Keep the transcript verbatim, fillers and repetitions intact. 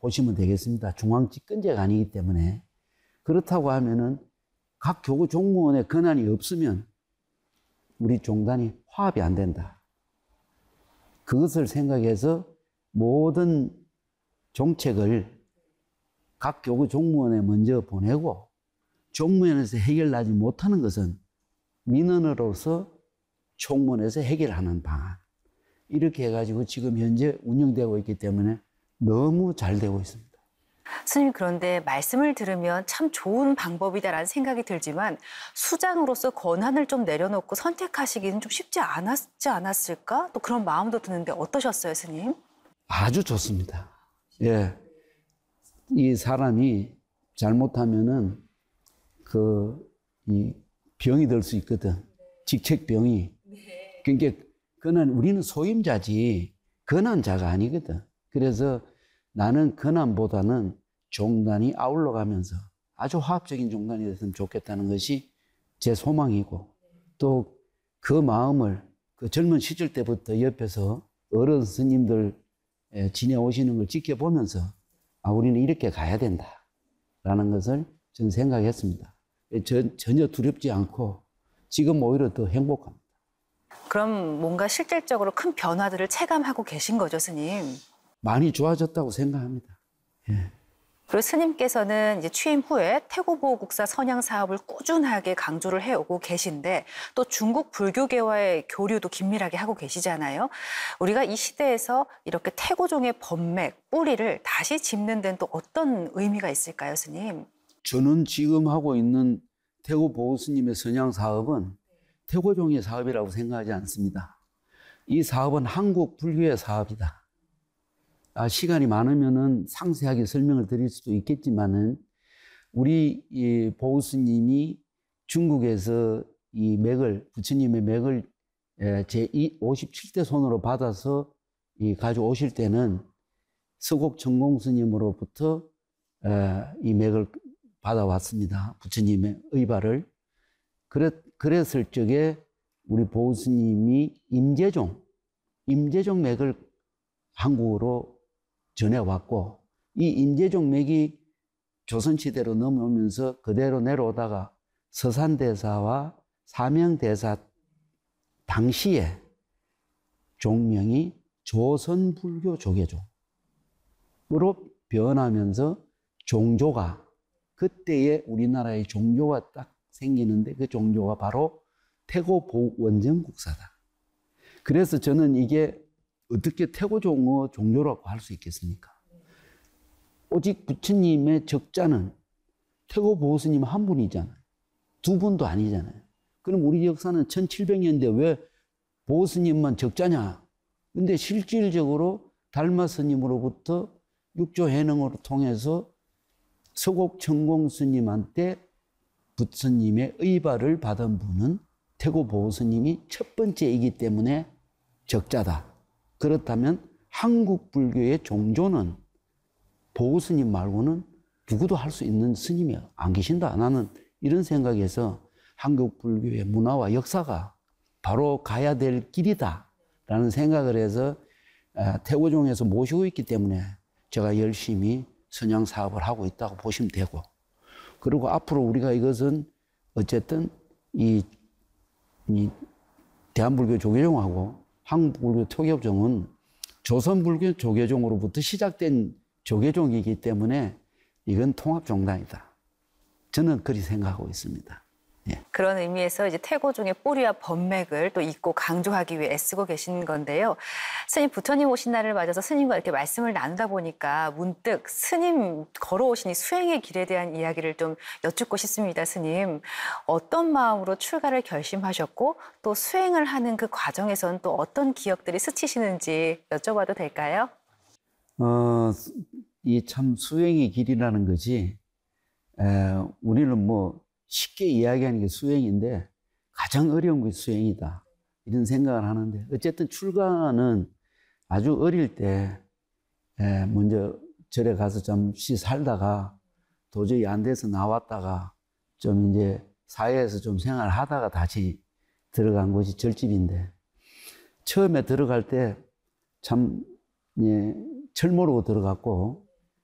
보시면 되겠습니다. 중앙 집권제가 아니기 때문에. 그렇다고 하면은 각 교구 종무원의 권한이 없으면 우리 종단이 화합이 안 된다. 그것을 생각해서 모든 정책을 각 교구 종무원에 먼저 보내고 종무원에서 해결나지 못하는 것은 민원으로서 총무원에서 해결하는 방안. 이렇게 해가지고 지금 현재 운영되고 있기 때문에 너무 잘 되고 있습니다. 스님, 그런데 말씀을 들으면 참 좋은 방법이다라는 생각이 들지만 수장으로서 권한을 좀 내려놓고 선택하시기는 좀 쉽지 않았지 않았을까? 또 그런 마음도 드는데 어떠셨어요, 스님? 아주 좋습니다. 예. 이 사람이 잘못하면은 그, 이 병이 들 수 있거든. 직책병이. 그러니까 그는 우리는 소임자지 권한자가 아니거든. 그래서 나는 권한보다는 종단이 아울러 가면서 아주 화합적인 종단이 됐으면 좋겠다는 것이 제 소망이고 또 그 마음을 그 젊은 시절 때부터 옆에서 어른 스님들 지내오시는 걸 지켜보면서 아, 우리는 이렇게 가야 된다라는 것을 저는 생각했습니다. 저, 전혀 두렵지 않고 지금 오히려 더 행복합니다. 그럼 뭔가 실질적으로 큰 변화들을 체감하고 계신 거죠, 스님? 많이 좋아졌다고 생각합니다. 예. 그리고 스님께서는 이제 취임 후에 태고보호국사 선양 사업을 꾸준하게 강조를 해오고 계신데 또 중국 불교계와의 교류도 긴밀하게 하고 계시잖아요. 우리가 이 시대에서 이렇게 태고종의 법맥, 뿌리를 다시 짚는 데는 또 어떤 의미가 있을까요, 스님? 저는 지금 하고 있는 태고보호 스님의 선양 사업은 태고종의 사업이라고 생각하지 않습니다. 이 사업은 한국 불교의 사업이다. 아, 시간이 많으면은 상세하게 설명을 드릴 수도 있겠지만은 우리 이 보호 스님이 중국에서 이 맥을 부처님의 맥을 제 오십칠 대 손으로 받아서 이 가져오실 때는 서곡 정공 스님으로부터 이 맥을 받아왔습니다. 부처님의 의발을. 그랬, 그랬을 적에 우리 보호 스님이 임재종, 임재종 맥을 한국으로 전해왔고 이 임재종 맥이 조선시대로 넘어오면서 그대로 내려오다가 서산대사와 사명대사 당시에 종명이 조선불교 조계종으로 변하면서 종조가 그때의 우리나라의 종교가 딱 생기는데 그 종교가 바로 태고보원정국사다. 그래서 저는 이게 어떻게 태고종의 종교라고 할 수 있겠습니까? 오직 부처님의 적자는 태고보호스님 한 분이잖아요. 두 분도 아니잖아요. 그럼 우리 역사는 천칠백 년대 왜 보호스님만 적자냐? 근데 실질적으로 달마 스님으로부터 육조 해능을 통해서 서곡 정공 스님한테 부처님의 의발을 받은 분은 태고보호 스님이 첫 번째이기 때문에 적자다. 그렇다면 한국 불교의 종조는 보호 스님 말고는 누구도 할 수 있는 스님이 안 계신다. 나는 이런 생각에서 한국 불교의 문화와 역사가 바로 가야 될 길이다 라는 생각을 해서 태고종에서 모시고 있기 때문에 제가 열심히 선양 사업을 하고 있다고 보시면 되고, 그리고 앞으로 우리가 이것은 어쨌든 이, 이 대한불교 조계종하고 한국불교 토계종은 조선불교 조계종으로부터 시작된 조계종이기 때문에 이건 통합종단이다. 저는 그렇게 생각하고 있습니다. 예. 그런 의미에서 이제 태고종의 뿌리와 법맥을 또 잇고 강조하기 위해 애쓰고 계신 건데요. 스님 부처님 오신 날을 맞아서 스님과 이렇게 말씀을 나누다 보니까 문득 스님 걸어오신 이 수행의 길에 대한 이야기를 좀 여쭙고 싶습니다. 스님, 어떤 마음으로 출가를 결심하셨고 또 수행을 하는 그 과정에서는 또 어떤 기억들이 스치시는지 여쭤봐도 될까요? 어, 이 참 수행의 길이라는 것이 에, 우리는 뭐 쉽게 이야기하는 게 수행인데 가장 어려운 게 수행이다 이런 생각을 하는데, 어쨌든 출가는 아주 어릴 때 에, 먼저 절에 가서 잠시 살다가 도저히 안 돼서 나왔다가 좀 이제 사회에서 좀 생활하다가 다시 들어간 곳이 절집인데, 처음에 들어갈 때 참 예, 철 모르고 들어갔고